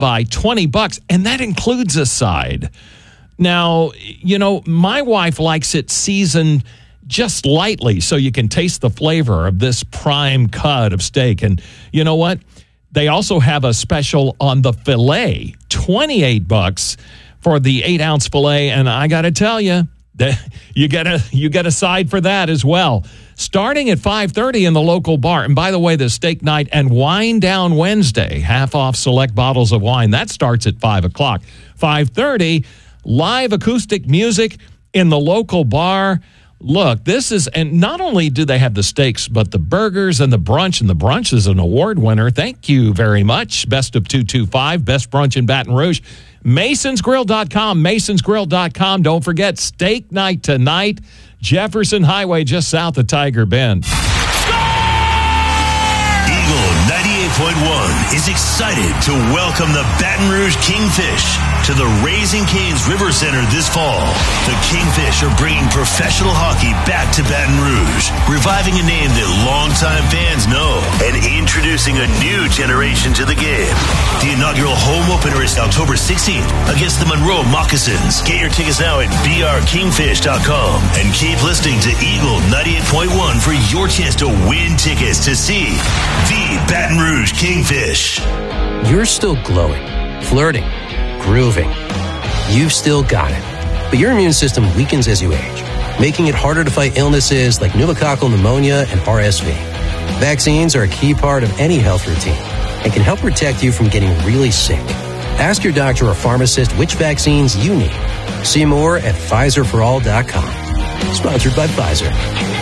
by $20, and that includes a side. Now, my wife likes it seasoned just lightly so you can taste the flavor of this prime cut of steak. And you know what? They also have a special on the filet, $28 for the 8-ounce filet. And I got to tell you, you get a side for that as well. Starting at 5:30 in the local bar. And by the way, the steak night and wine down Wednesday, half off select bottles of wine. That starts at 5 o'clock. 5:30, live acoustic music in the local bar. Look, and not only do they have the steaks, but the burgers and the brunch is an award winner. Thank you very much. Best of 225, best brunch in Baton Rouge. MasonsGrill.com, MasonsGrill.com. Don't forget, steak night tonight, Jefferson Highway, just south of Tiger Bend. Eagle 98.1 is excited to welcome the Baton Rouge Kingfish to the Raising Cane's River Center this fall. The Kingfish are bringing professional hockey back to Baton Rouge, reviving a name that longtime fans know and introducing a new generation to the game. The inaugural home opener is October 16th against the Monroe Moccasins. Get your tickets now at brkingfish.com and keep listening to Eagle 98.1 for your chance to win tickets to see the Baton Rouge Kingfish. You're still glowing, flirting, grooving. You've still got it. But your immune system weakens as you age, making it harder to fight illnesses like pneumococcal pneumonia and RSV. Vaccines are a key part of any health routine and can help protect you from getting really sick. Ask your doctor or pharmacist which vaccines you need. See more at PfizerForAll.com. Sponsored by Pfizer.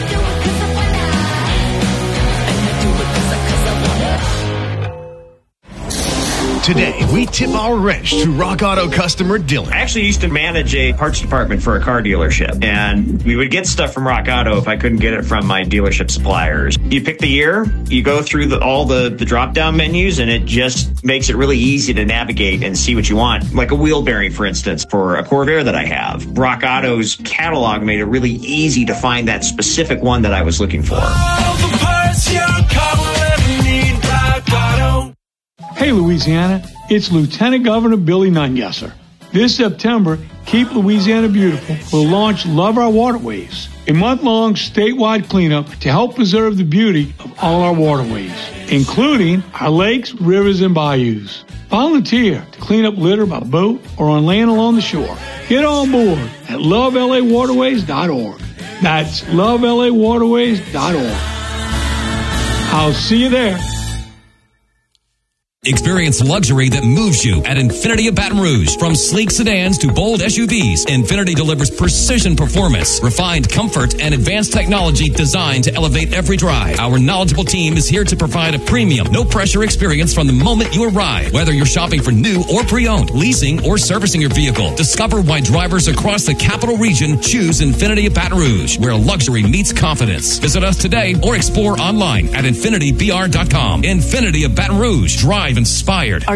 Today, we tip our wrench to Rock Auto customer Dylan. I actually used to manage a parts department for a car dealership, and we would get stuff from Rock Auto if I couldn't get it from my dealership suppliers. You pick the year, you go through all the drop-down menus, and it just makes it really easy to navigate and see what you want. Like a wheel bearing, for instance, for a Corvair that I have. Rock Auto's catalog made it really easy to find that specific one that I was looking for. All the parts your car will ever need, Rock Auto. Hey, Louisiana, it's Lieutenant Governor Billy Nungesser. This September, Keep Louisiana Beautiful will launch Love Our Waterways, a month-long statewide cleanup to help preserve the beauty of all our waterways, including our lakes, rivers, and bayous. Volunteer to clean up litter by boat or on land along the shore. Get on board at lovelawaterways.org. That's lovelawaterways.org. I'll see you there. Experience luxury that moves you at Infiniti of Baton Rouge. From sleek sedans to bold SUVs, Infiniti delivers precision performance, refined comfort, and advanced technology designed to elevate every drive. Our knowledgeable team is here to provide a premium, no-pressure experience from the moment you arrive. Whether you're shopping for new or pre-owned, leasing or servicing your vehicle, discover why drivers across the capital region choose Infiniti of Baton Rouge, where luxury meets confidence. Visit us today or explore online at InfinityBR.com. Infiniti of Baton Rouge. Drive inspired.